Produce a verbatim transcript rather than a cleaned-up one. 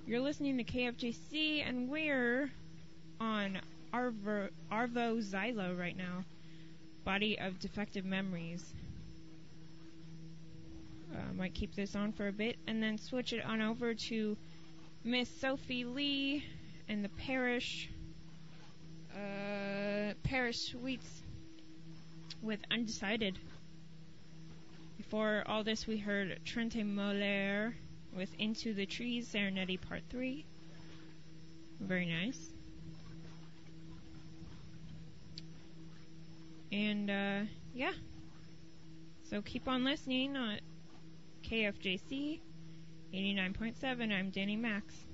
You're listening to K F J C, and we're on Arvo, Arvo Zylo right now. Body of Defective Memories. I uh, might keep this on for a bit, and then switch it on over to Miss Sophie Lee and the Parish, uh, Parish Suites with Undecided. Before all this, we heard Trente Molaire with Into the Trees, Serenity Part three. Very nice. And, uh, yeah. So keep on listening on K F J C eighty-nine point seven. I'm Danny Max.